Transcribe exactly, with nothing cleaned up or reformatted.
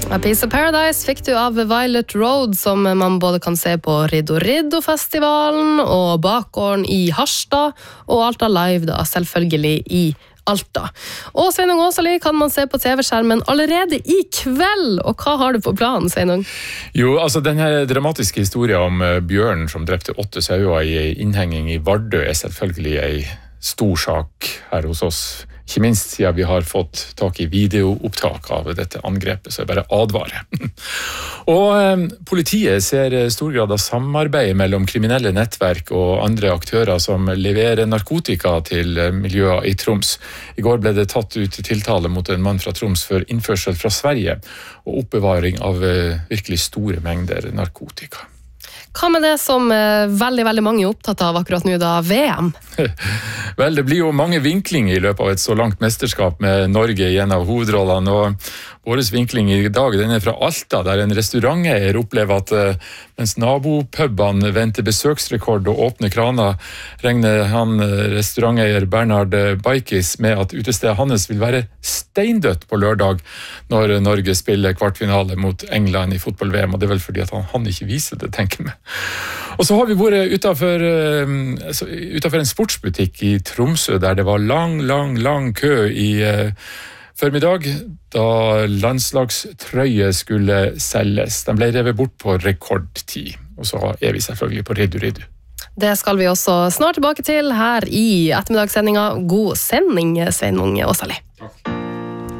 A Piece of Paradise fikk du av Violet Road, som man både kan se på Riddo Riddo-festivalen og bakgården i Harstad, og Alta Live da, selvfølgelig i Alta. Og Sveinung Åsali kan man se på T V-skjermen allerede i kveld, og hva har du på planen, Sveinung? Jo, altså denne dramatiske historien om bjørnen som drepte åtte sauer i innhenging i Vardø er selvfølgelig en stor sak her hos oss. Ikke minst siden vi har fått tak i videoopptak av dette angrepet, så jeg bare advarer. Og eh, politiet ser stor grad av samarbeid mellom kriminelle nettverk og andre aktører som leverer narkotika til miljøer i Troms. I går ble det tatt ut tiltale mot en mann fra Troms for innførsel fra Sverige og oppbevaring av eh, virkelig store mengder narkotika. Hva med det som eh, veldig, veldig mange er opptatt av akkurat nå da, V M? Vel, det blir jo mange vinklinger i løpet av et så langt mesterskap med Norge i en av hovedrollene, og våres vinkling i dag den er fra Alta, der en restauranteier opplever at uh, mens nabopubene venter besøksrekord og åpne kraner, regner han restauranteier Bernhard Baikis med at utestedet hans vil være steindødt på lørdag når Norge spiller kvartfinale mot England i fotball-V M, og det er vel fordi at han, han ikke viser det, tenker jeg meg. Og så har vi vært utenfor, uh, utenfor en sportsbutikk i Tromsø, der det var lang, lang, lang kø i uh, formiddag, da landslagstrøye skulle selges. Den ble revet bort på rekordtid, og så er vi selvfølgelig på Riddo Riddo. Det skal vi også snart tilbake til her i ettermiddagssendinga. God sending, Sveinung Åsali.